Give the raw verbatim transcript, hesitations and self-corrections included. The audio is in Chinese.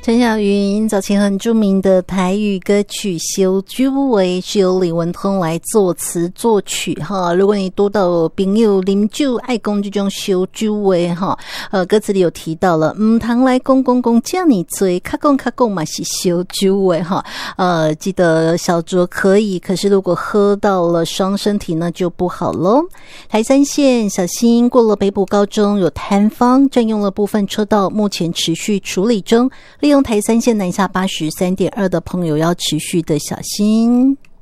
陈小云早前很著名的台语歌曲《烧酒话》是由李文通来作词作曲哈。如果你读到朋友啉酒爱讲这种烧酒话哈，呃，歌词里有提到了，唔通来讲讲讲这样你嘴，卡讲卡讲嘛是烧酒话哈。呃，记得小酌可以，可是如果喝到了伤身体那就不好咯。台三线小心过了北埔高中有摊方占用了部分车道，目前持续处理中。利用台三线南下八十三点二的朋友要持续的小心。